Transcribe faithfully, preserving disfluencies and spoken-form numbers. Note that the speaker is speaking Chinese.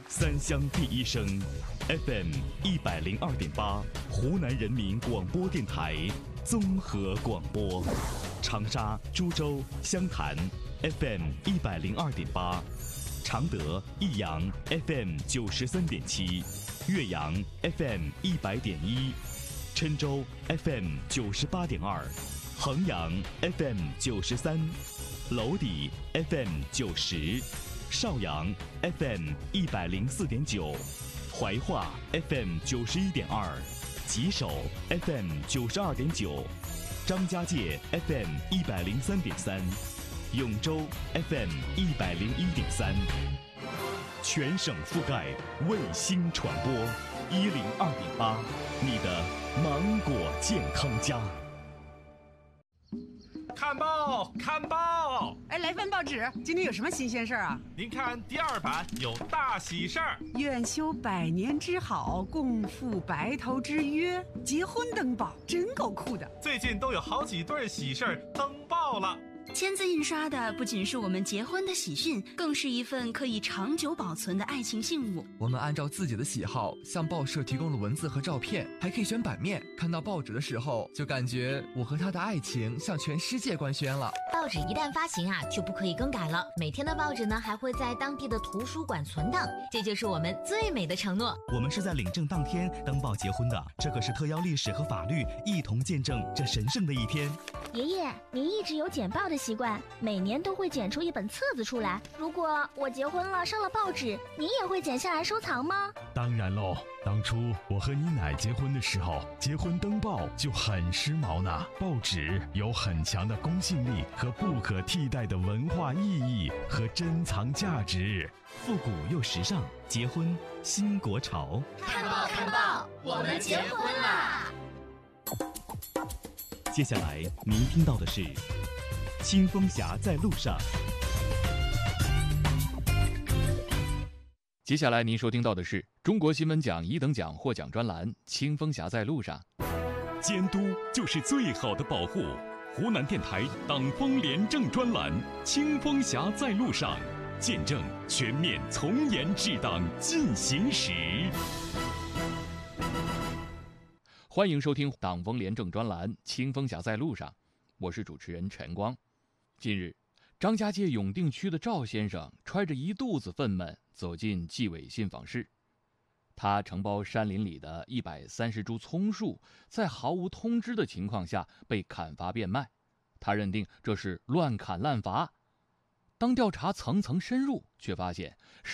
三乡第一声 F M 一百零二点八，湖南人民广播电台综合广播。长沙、株洲、湘潭 F M 一百零二点八，常德、益阳 F M 九十三点七，岳阳 F M 一百点一，郴州 F M 九十八点二，衡阳 F M 九十三，娄底 F M 九十，邵阳 F M 一百零四点九，怀化 F M 九十一点二，吉首 F M 九十二点九，张家界 F M 一百零三点三，永州 F M 一百零一点三，全省覆盖卫星传播一零二点八，你的芒果健康家。 看报，看报！ 哎，来份报纸，今天有什么新鲜事儿啊？ 您看第二版有大喜事儿， 愿修百年之好，共赴白头之约，结婚登报，真够酷的。 最近都有好几对喜事儿登报了。 签字印刷的不仅是我们结婚的喜讯，更是一份可以长久保存的爱情信物。 我们按照自己的喜好向报社提供了文字和照片，还可以选版面。看到报纸的时候，就感觉我和他的爱情向全世界官宣了。 报纸一旦发行啊，就不可以更改了。每天的报纸呢，还会在当地的图书馆存档，这就是我们最美的承诺。 我们是在领证当天登报结婚的，这可是特邀历史和法律一同见证这神圣的一天。 爷爷，您一直有剪报的习惯，每年都会剪出一本册子出来。如果我结婚了上了报纸，您也会剪下来收藏吗？ 当然喽，当初我和你奶结婚的时候，结婚登报就很时髦呢。报纸有很强的公信力和不可替代的文化意义和珍藏价值， 复古又时尚，结婚新国潮。 看报看报，我们结婚啦！ 接下来您听到的是清风侠在路上。 接下来您收听到的是中国新闻奖一等奖获奖专栏《清风侠在路上》。 监督就是最好的保护。湖南电台党风廉政专栏《清风侠在路上》，见证全面从严治党进行时。 欢迎收听党风廉政专栏《清风侠在路上》，我是主持人陈光。近日，张家界永定区的赵先生揣着一肚子愤懑走进纪委信访室。他承包山林里的一百三十株葱树，在毫无通知的情况下被砍伐变卖，他认定这是乱砍滥伐。当调查层层深入，却发现